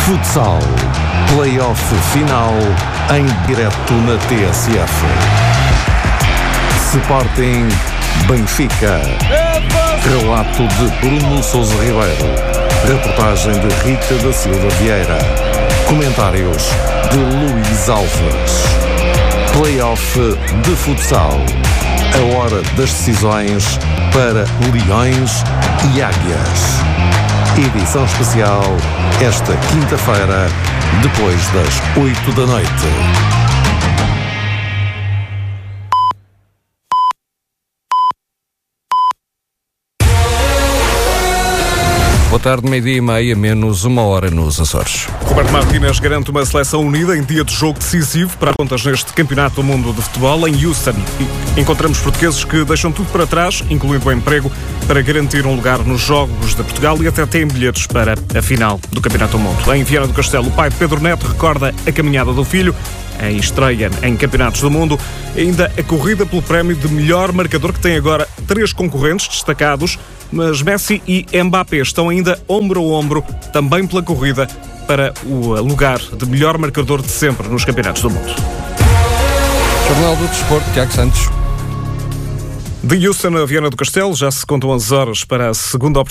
Futsal. Play-off final em direto na TSF. Sporting Benfica. Relato de Bruno Sousa Ribeiro. Reportagem de Rita da Silva Vieira. Comentários de Luís Alves. Play-off de futsal. A hora das decisões para Leões e Águias. Edição especial esta quinta-feira, depois das 8 da noite. Boa tarde, 12:30, menos 1 hora nos Açores. Roberto Martínez garante uma seleção unida em dia de jogo decisivo para contas neste Campeonato do Mundo de Futebol em Houston. Encontramos portugueses que deixam tudo para trás, incluindo o emprego, para garantir um lugar nos Jogos de Portugal e até têm bilhetes para a final do Campeonato do Mundo. Em Viana do Castelo, o pai de Pedro Neto recorda a caminhada do filho, a estreia em Campeonatos do Mundo, ainda a corrida pelo prémio de melhor marcador, que tem agora 3 concorrentes destacados, mas Messi e Mbappé estão ainda ombro a ombro, também pela corrida para o lugar de melhor marcador de sempre nos Campeonatos do Mundo. Jornal do Desporto, Tiago Santos. De Houston a Viana do Castelo, já se contam as horas para a segunda oportunidade